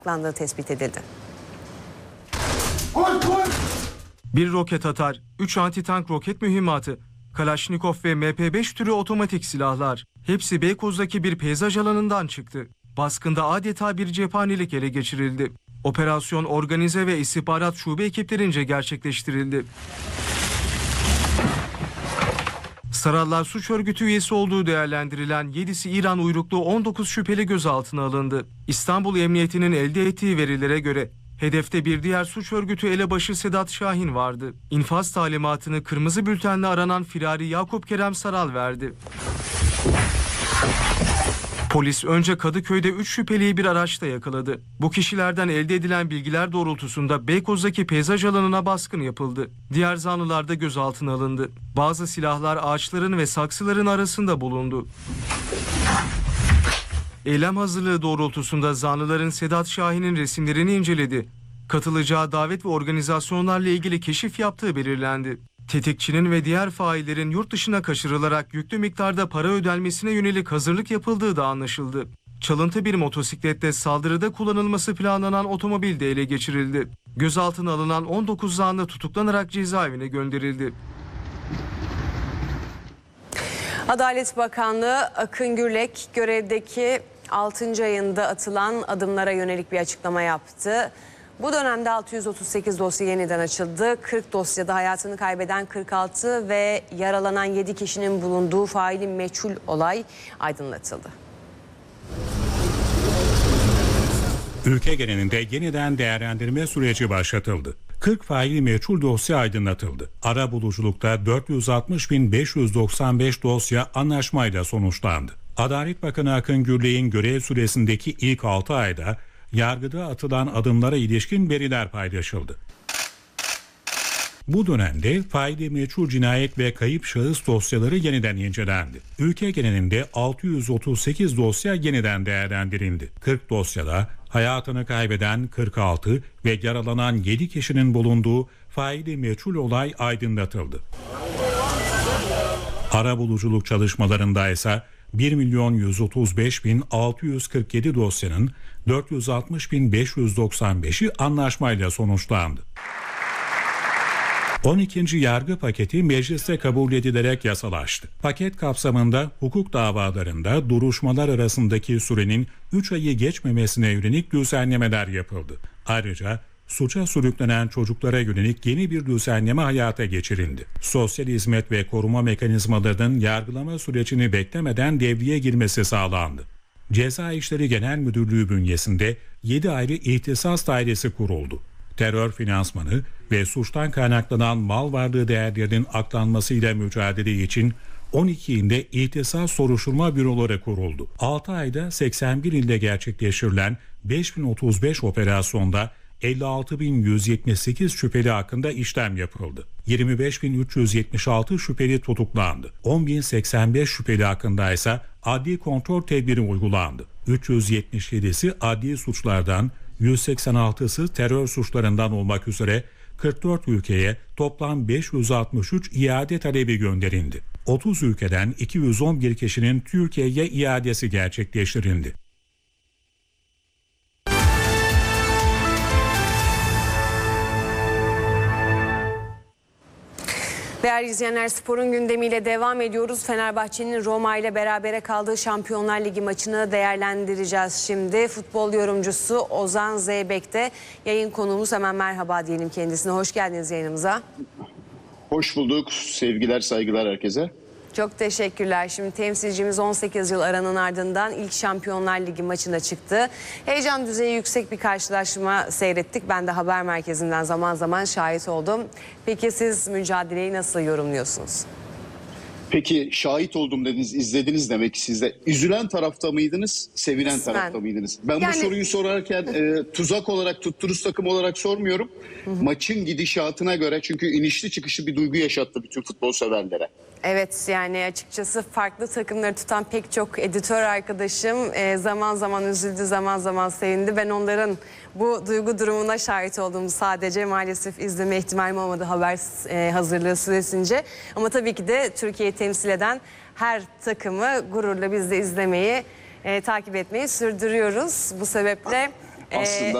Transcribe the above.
tutuklandığı tespit edildi. Bir roket atar, 3 antitank roket mühimmatı, Kalaşnikov ve MP5 türü otomatik silahlar. Hepsi Beykoz'daki bir peyzaj alanından çıktı. Baskında adeta bir cephanelik ele geçirildi. Operasyon organize ve istihbarat şube ekiplerince gerçekleştirildi. Sarallar suç örgütü üyesi olduğu değerlendirilen 7'si İran uyruklu 19 şüpheli gözaltına alındı. İstanbul Emniyeti'nin elde ettiği verilere göre hedefte bir diğer suç örgütü elebaşı Sedat Şahin vardı. İnfaz talimatını kırmızı bültenle aranan firari Yakup Kerem Saral verdi. Polis önce Kadıköy'de 3 şüpheliyi bir araçta yakaladı. Bu kişilerden elde edilen bilgiler doğrultusunda Beykoz'daki peyzaj alanına baskın yapıldı. Diğer zanlılar da gözaltına alındı. Bazı silahlar ağaçların ve saksıların arasında bulundu. Eylem hazırlığı doğrultusunda zanlıların Sedat Şahin'in resimlerini inceledi. Katılacağı davet ve organizasyonlarla ilgili keşif yaptığı belirlendi. Tetikçinin ve diğer faillerin yurt dışına kaçırılarak yüklü miktarda para ödenmesine yönelik hazırlık yapıldığı da anlaşıldı. Çalıntı bir motosiklette saldırıda kullanılması planlanan otomobil de ele geçirildi. Gözaltına alınan 19 zanlı tutuklanarak cezaevine gönderildi. Adalet Bakanlığı Akın Gürlek görevdeki 6. ayında atılan adımlara yönelik bir açıklama yaptı. Bu dönemde 638 dosya yeniden açıldı. 40 dosyada hayatını kaybeden 46 ve yaralanan 7 kişinin bulunduğu faili meçhul olay aydınlatıldı. Ülke genelinde yeniden değerlendirme süreci başlatıldı. 40 faili meçhul dosya aydınlatıldı. Arabuluculukta 460.595 dosya anlaşmayla sonuçlandı. Adalet Bakanı Akın Gürlek'in görev süresindeki ilk 6 ayda yargıda atılan adımlara ilişkin veriler paylaşıldı. Bu dönemde faili meçhul cinayet ve kayıp şahıs dosyaları yeniden incelendi. Ülke genelinde 638 dosya yeniden değerlendirildi. 40 dosyada hayatını kaybeden 46 ve yaralanan 7 kişinin bulunduğu faili meçhul olay aydınlatıldı. Arabuluculuk çalışmalarında ise 1.135.647 dosyanın 460.595'i anlaşmayla sonuçlandı. 12. yargı paketi mecliste kabul edilerek yasalaştı. Paket kapsamında hukuk davalarında duruşmalar arasındaki sürenin 3 ayı geçmemesine yönelik düzenlemeler yapıldı. Ayrıca suça sürüklenen çocuklara yönelik yeni bir düzenleme hayata geçirildi. Sosyal hizmet ve koruma mekanizmalarının yargılama sürecini beklemeden devreye girmesi sağlandı. Ceza İşleri Genel Müdürlüğü bünyesinde 7 ayrı ihtisas dairesi kuruldu. Terör finansmanı ve suçtan kaynaklanan mal varlığı değerlerinin aklanmasıyla mücadele için 12 ilde ihtisas soruşturma büroları kuruldu. 6 ayda 81 ilde gerçekleştirilen 5035 operasyonda 56.178 şüpheli hakkında işlem yapıldı. 25.376 şüpheli tutuklandı. 10.085 şüpheli hakkında ise adli kontrol tedbiri uygulandı. 377'si adli suçlardan, 186'sı terör suçlarından olmak üzere 44 ülkeye toplam 563 iade talebi gönderildi. 30 ülkeden 211 kişinin Türkiye'ye iadesi gerçekleştirildi. Değerli izleyenler, sporun gündemiyle devam ediyoruz. Fenerbahçe'nin Roma ile berabere kaldığı Şampiyonlar Ligi maçını değerlendireceğiz şimdi. Futbol yorumcusu Ozan Zeybek'te yayın konuğumuz, hemen merhaba diyelim kendisine. Hoş geldiniz yayınımıza. Hoş bulduk. Sevgiler, saygılar herkese. Çok teşekkürler. Şimdi temsilcimiz 18 yıl aranın ardından ilk Şampiyonlar Ligi maçına çıktı. Heyecan düzeyi yüksek bir karşılaşma seyrettik. Ben de haber merkezinden zaman zaman şahit oldum. Peki siz mücadeleyi nasıl yorumluyorsunuz? Peki şahit oldum dediniz, izlediniz demek ki siz de. Üzülen tarafta mıydınız, sevinen Kısmen. tarafta mıydınız? Ben bu soruyu sorarken tuzak olarak, tutturuz takım olarak sormuyorum. Maçın gidişatına göre, çünkü inişli çıkışlı bir duygu yaşattı bütün futbol severlere. Evet, yani açıkçası farklı takımları tutan pek çok editör arkadaşım zaman zaman üzüldü, zaman zaman sevindi. Ben onların bu duygu durumuna şahit olduğumu sadece maalesef izleme ihtimalim olmadı haber hazırlığı süresince. Ama tabii ki de Türkiye'yi temsil eden her takımı gururla biz de izlemeyi, takip etmeyi sürdürüyoruz. Bu sebeple aslında